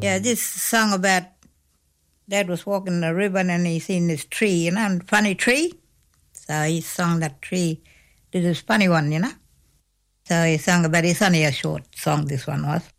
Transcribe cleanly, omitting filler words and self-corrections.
Yeah, this song about Dad was walking the river and he seen this tree, funny tree. So he sung that tree, did this funny one, So he sung about, it's only a short song, this one was.